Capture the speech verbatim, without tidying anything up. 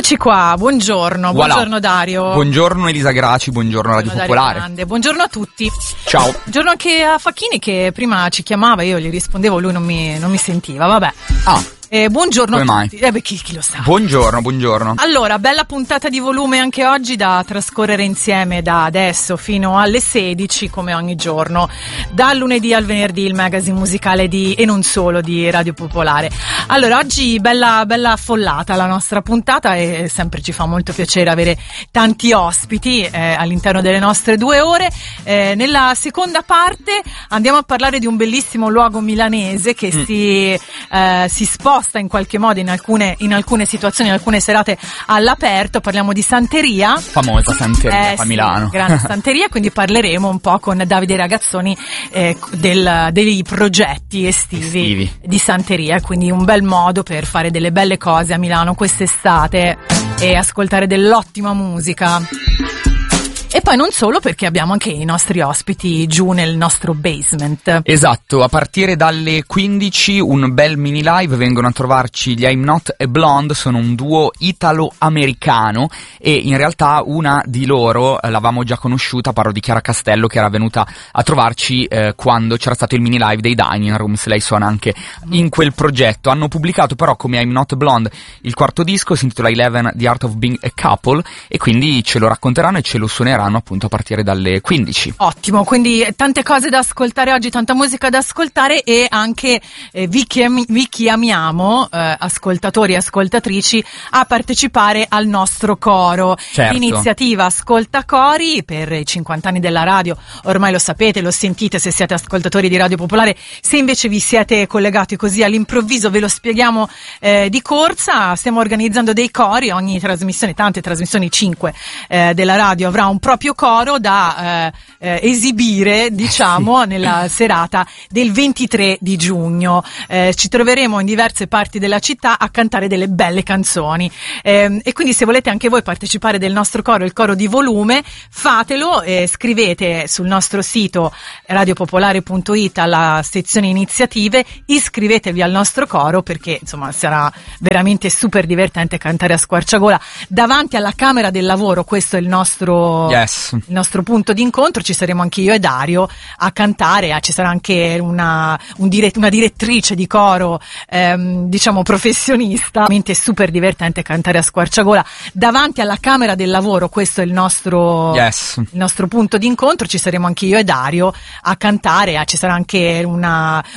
Eccoci qua, buongiorno, Voilà. buongiorno Dario. Buongiorno Elisa Graci, buongiorno Radio Dario Popolare. Grande. Buongiorno a tutti. Ciao. Buongiorno anche a Facchini che prima ci chiamava, io gli rispondevo, lui non mi, non mi sentiva, vabbè. Ah. Eh, buongiorno Come a mai? tutti. Eh beh, chi, chi lo sa. Buongiorno, buongiorno. Allora, bella puntata di volume anche oggi da trascorrere insieme da adesso fino alle sedici come ogni giorno. Dal lunedì al venerdì il magazine musicale di e non solo di Radio Popolare. Allora, oggi bella bella affollata la nostra puntata e sempre ci fa molto piacere avere tanti ospiti eh, all'interno delle nostre due ore. Eh, nella seconda parte andiamo a parlare di un bellissimo luogo milanese che mm. si, eh, si sposta in qualche modo in alcune, in alcune situazioni, in alcune serate all'aperto. Parliamo di Santeria, famosa Santeria eh, a sì, Milano. Grande Santeria, quindi parleremo un po' con Davide Ragazzoni eh, del, dei progetti estivi, estivi di Santeria, quindi un bel modo per fare delle belle cose a Milano quest'estate e ascoltare dell'ottima musica. E poi non solo, perché abbiamo anche i nostri ospiti giù nel nostro basement. Esatto, a partire dalle quindici un bel mini live, vengono a trovarci gli I'm Not a Blonde, sono un duo italo-americano e in realtà una di loro eh, l'avevamo già conosciuta, parlo di Chiara Castello, che era venuta a trovarci eh, quando c'era stato il mini live dei Dining Rooms, lei suona anche in quel progetto. Hanno pubblicato però come I'm Not a Blonde il quarto disco, si intitola Eleven, The Art of Being a Couple, e quindi ce lo racconteranno e ce lo suoneranno appunto a partire dalle quindici. Ottimo, quindi tante cose da ascoltare oggi, tanta musica da ascoltare e anche eh, vi, chiam- vi chiamiamo eh, ascoltatori e ascoltatrici a partecipare al nostro coro. Certo. L'iniziativa Ascolta Cori per i cinquanta anni della radio, ormai lo sapete, lo sentite se siete ascoltatori di Radio Popolare. Se invece vi siete collegati così all'improvviso ve lo spieghiamo eh, di corsa. Stiamo organizzando dei cori, ogni trasmissione, tante trasmissioni, cinque eh, della radio avrà un proprio coro da eh, eh, esibire, diciamo, sì. nella serata del ventitré di giugno. Eh, ci troveremo in diverse parti della città a cantare delle belle canzoni. Eh, e quindi se volete anche voi partecipare del nostro coro, il coro di volume, fatelo e scrivete sul nostro sito radiopopolare punto it alla sezione iniziative, iscrivetevi al nostro coro perché insomma sarà veramente super divertente cantare a squarciagola davanti alla Camera del Lavoro. Questo è il nostro yes. il nostro punto di incontro. Ci saremo anche io e Dario a cantare, ci sarà anche una, un dire, una direttrice di coro ehm, diciamo professionista, veramente super divertente cantare a squarciagola davanti alla Camera del Lavoro. Questo è il nostro, yes. il nostro punto di incontro. Ci saremo anche io e Dario a cantare, ci sarà anche una